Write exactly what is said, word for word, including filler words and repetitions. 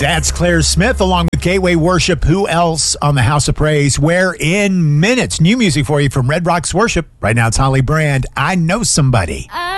That's Claire Smith along with Gateway Worship. Who else on the House of Praise? We're in minutes. New music for you from Red Rocks Worship. Right now it's Holly Brand. I Know Somebody.